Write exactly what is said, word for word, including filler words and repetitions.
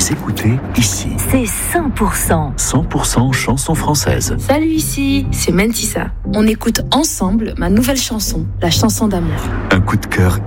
Vous écoutez ici. C'est cent pour cent. cent pour cent chansons françaises. Salut, ici, c'est Mentissa. On écoute ensemble ma nouvelle chanson, la chanson d'amour. Un coup de cœur